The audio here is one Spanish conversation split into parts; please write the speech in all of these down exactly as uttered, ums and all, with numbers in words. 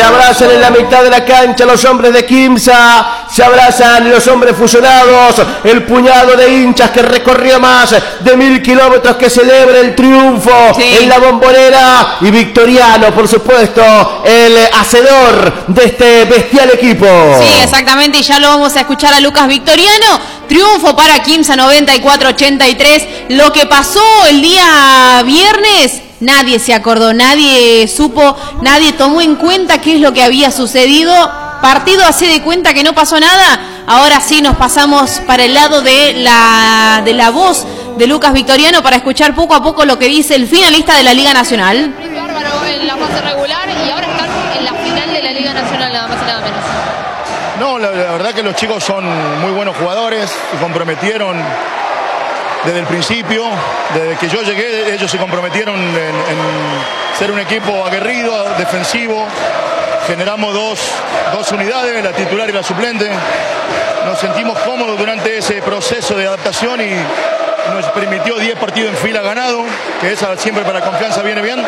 abrazan en la mitad de la cancha los hombres de Quimsa, se abrazan los hombres fusionados, el puñado de hinchas que recorrió más de mil kilómetros que celebra el triunfo sí. en la Bombonera, y Victoriano, por supuesto, el hacedor de este bestial equipo. Sí, exactamente, y ya lo vamos a escuchar a Lucas Victoriano. Triunfo para Quimsa noventa y cuatro a ochenta y tres. Lo que pasó el día viernes, nadie se acordó, nadie supo, nadie tomó en cuenta qué es lo que había sucedido. Partido hace de cuenta que no pasó nada. Ahora sí nos pasamos para el lado de la, de la voz de Lucas Victoriano para escuchar poco a poco lo que dice el finalista de la Liga Nacional. Es bárbaro en la fase regular y ahora están en la final de la Liga Nacional, nada más y nada menos. No, la, la verdad que los chicos son muy buenos jugadores, se comprometieron desde el principio, desde que yo llegué ellos se comprometieron en, en ser un equipo aguerrido, defensivo. Generamos dos, dos unidades, la titular y la suplente. Nos sentimos cómodos durante ese proceso de adaptación y nos permitió diez partidos en fila ganado, que esa siempre para confianza viene bien.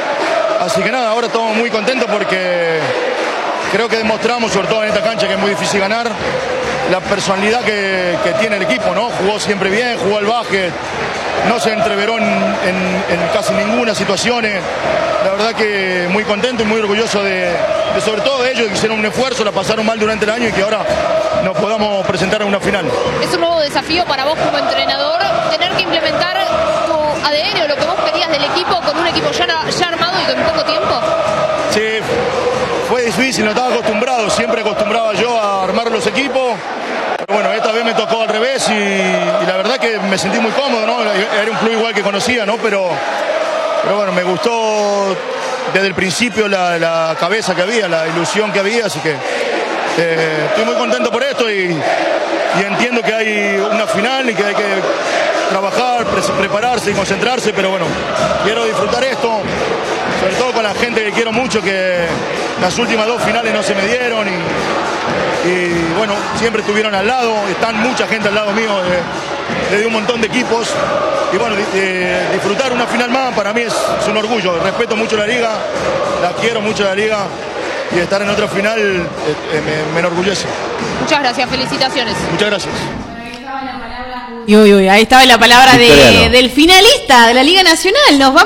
Así que nada, ahora estamos muy contentos porque creo que demostramos, sobre todo en esta cancha que es muy difícil ganar, la personalidad que, que tiene el equipo, ¿no? Jugó siempre bien, jugó al básquet, no se entreveró en, en, en casi ninguna situación. La verdad que muy contento y muy orgulloso de, de sobre todo de ellos, que hicieron un esfuerzo, la pasaron mal durante el año y que ahora nos podamos presentar en una final. Es un nuevo desafío para vos como entrenador, tener que implementar tu A D N o lo que vos querías del equipo con un equipo ya, ya armado y con poco tiempo. Sí, fue difícil, no estaba acostumbrado, siempre acostumbraba yo a armar los equipos. Pero bueno, esta vez me tocó al revés y, y la verdad que me sentí muy cómodo, ¿no? Era un club igual que conocía, ¿no? Pero, pero bueno, me gustó desde el principio la, la cabeza que había, la ilusión que había, así que eh, estoy muy contento por esto y, y entiendo que hay una final y que hay que trabajar, pre prepararse y concentrarse, pero bueno, quiero disfrutar esto, sobre todo con la gente que quiero mucho, que las últimas dos finales no se me dieron y, y bueno, siempre estuvieron al lado, están mucha gente al lado mío de, de un montón de equipos y bueno, eh, disfrutar una final más para mí es, es un orgullo, respeto mucho la liga, la quiero mucho la liga y estar en otra final eh, eh, me, me enorgullece. Muchas gracias, felicitaciones. Muchas gracias. Y uy, uy, ahí estaba la palabra de, del finalista de la Liga Nacional. Nos vamos.